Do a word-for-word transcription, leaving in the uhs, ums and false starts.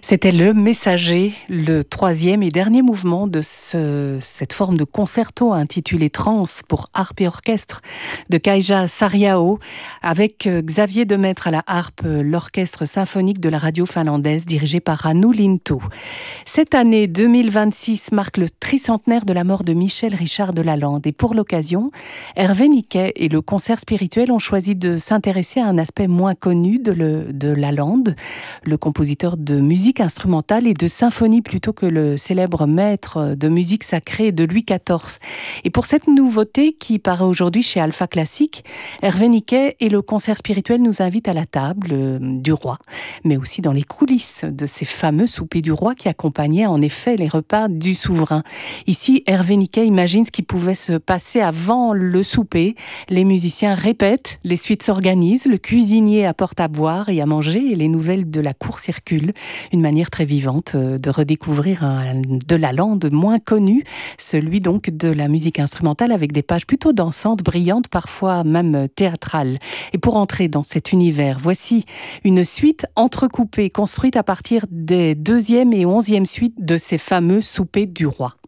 C'était Le Messager, le troisième et dernier mouvement de ce, cette forme de concerto intitulé Trans pour harpe et orchestre de Kaija Saariaho, avec Xavier Demaître à la harpe, l'orchestre symphonique de la radio finlandaise dirigé par Anu Lintu. Cette année deux mille vingt-six marque le tricentenaire de la mort de Michel Richard de Lalande et pour l'occasion, Hervé Niquet et le concert spirituel ont choisi de s'intéresser à un aspect moins connu de, le, de Lalande, le compositeur de musique instrumentale et de symphonie plutôt que le célèbre maître de musique sacrée de Louis quatorze. Et pour cette nouveauté qui paraît aujourd'hui chez Alpha Classique, Hervé Niquet et le concert spirituel nous invitent à la table euh, du roi, mais aussi dans les coulisses de ces fameux soupers du roi qui accompagnaient en effet les repas du souverain. Ici, Hervé Niquet imagine ce qui pouvait se passer avant le souper. Les musiciens répètent, les suites s'organisent, le cuisinier apporte à boire et à manger et les nouvelles de la cour circulent. Une manière très vivante de redécouvrir un de Lalande moins connu, celui donc de la musique instrumentale avec des pages plutôt dansantes, brillantes, parfois même théâtrales. Et pour entrer dans cet univers, voici une suite entrecoupée, construite à partir des deuxième et onzième suites de ces fameux soupers du roi.